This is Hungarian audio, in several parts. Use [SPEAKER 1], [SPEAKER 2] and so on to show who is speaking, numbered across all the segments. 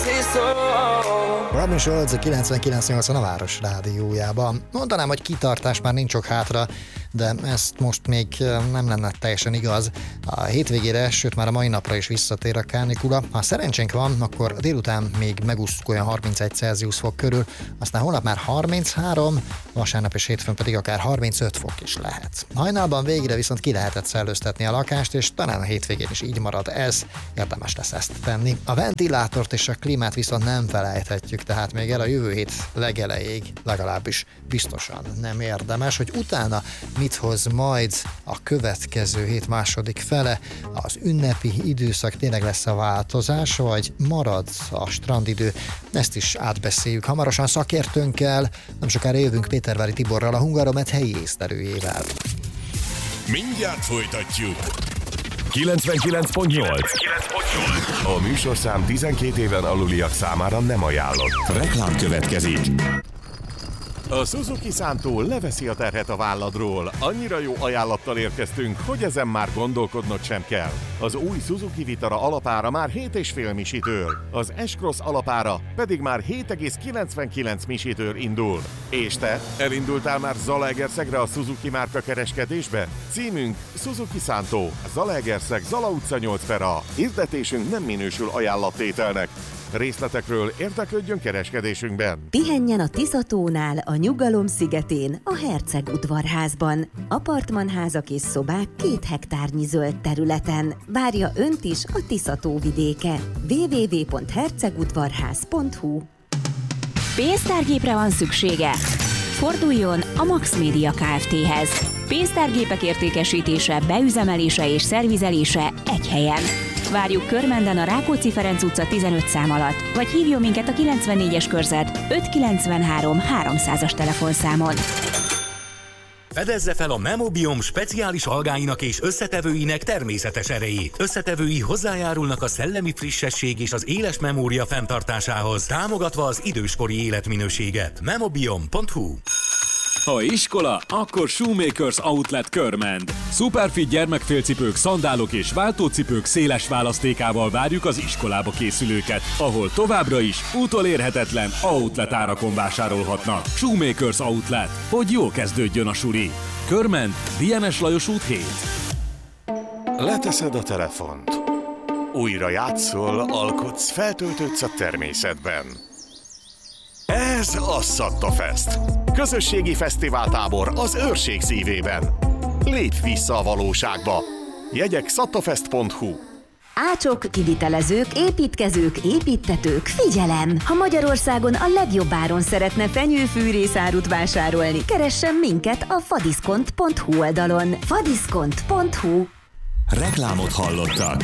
[SPEAKER 1] Robin Schulz a 99.8 a Város rádiójában. Mondanám, hogy kitartás már nincs sok hátra, de ezt most még nem lenne teljesen igaz. A hétvégére, sőt már a mai napra is visszatér a kánikula. Ha szerencsénk van, akkor délután még megúsztuk olyan 31 Celsius fok körül, aztán holnap már 33, vasárnap és hétfőn pedig akár 35 fok is lehet. Hajnalban végre viszont ki lehetett szellőztetni a lakást, és talán a hétvégén is így marad ez, érdemes lesz ezt tenni. A ventilátort és a klímát viszont nem felejthetjük, tehát még el a jövő hét legelejéig legalábbis biztosan nem érdemes, hogy utána mit hoz majd a következő hét második fele, az ünnepi időszak, tényleg lesz a változás, vagy marad a strandidő, ezt is átbeszéljük hamarosan szakértőnkkel, nem sokára jövünk Pétervári Tiborral, a Hungaromet helyi észlelőjével.
[SPEAKER 2] Mindjárt folytatjuk! 99.8. A műsorszám 12 éven aluliak számára nem ajánlott. Reklám következik. A Suzuki Szántó leveszi a terhet a válladról. Annyira jó ajánlattal érkeztünk, hogy ezen már gondolkodnod sem kell. Az új Suzuki Vitara alapára már 7,5 misitől, az S-Cross alapára pedig már 7,99 misitől indul. És te, elindultál már Zalaegerszegre a Suzuki márka kereskedésbe? Címünk Suzuki Szántó, Zalaegerszeg, Zala utca 8/A. Hirdetésünk nem minősül ajánlattételnek. Részletekről érdeklődjön kereskedésünkben.
[SPEAKER 3] Pihenjen a Tiszatónál, a Nyugalom szigetén, a Herceg udvarházban. Apartmanházak és szobák 2 hektárnyi zöld területen. Várja önt is a Tiszató vidéke. www.hercegudvarház.hu.
[SPEAKER 4] Pénztárgépre van szüksége? Forduljon a Max Media Kft-hez. Pénztárgépek értékesítése, beüzemelése és szervizelése egy helyen. Várjuk Körmenden a Rákóczi-Ferenc utca 15 szám alatt, vagy hívjon minket a 94-es körzet 593 300-as telefonszámon.
[SPEAKER 5] Fedezze fel a Memobiom speciális algáinak és összetevőinek természetes erejét. Összetevői hozzájárulnak a szellemi frissesség és az éles memória fenntartásához, támogatva az időskori életminőséget. Memobiom.hu.
[SPEAKER 6] Ha iskola, akkor Shoemakers Outlet Körmend. Superfit gyermekfélcipők, szandálok és váltócipők széles választékával várjuk az iskolába készülőket, ahol továbbra is utolérhetetlen outlet árakon vásárolhatnak. Shoemakers Outlet, hogy jól kezdődjön a suli. Körmend, Dienes Lajos út 7.
[SPEAKER 2] Leteszed a telefont. Újra játszol, alkotsz, feltöltődsz a természetben. Ez a Szattafest. Közösségi fesztiváltábor az Őrség szívében. Lépj vissza a valóságba. Jegyek szattafest.hu.
[SPEAKER 3] Ácsok, kivitelezők, építkezők, építtetők, figyelem! Ha Magyarországon a legjobb áron szeretne fenyőfűrészárut vásárolni, keressen minket a fadiszkont.hu oldalon. fadiszkont.hu.
[SPEAKER 2] Reklámot hallottak.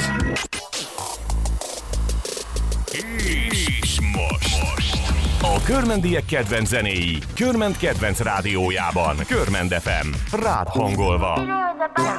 [SPEAKER 2] És most a körmendiek kedvenc zenéi Körmend kedvenc rádiójában. Körmend FM, rád hangolva.